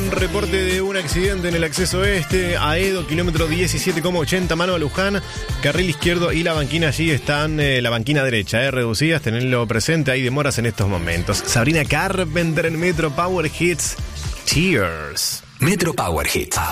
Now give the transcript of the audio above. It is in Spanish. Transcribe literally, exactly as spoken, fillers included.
un reporte de un accidente en el acceso este, Aedo, kilómetro diecisiete coma ochenta, mano a Luján, carril izquierdo y la banquina allí están, eh, la banquina derecha, eh, reducidas, tenedlo presente, hay demoras en estos momentos. Sabrina Carpenter en Metro Power Hits, Cheers. Metro Power Hits.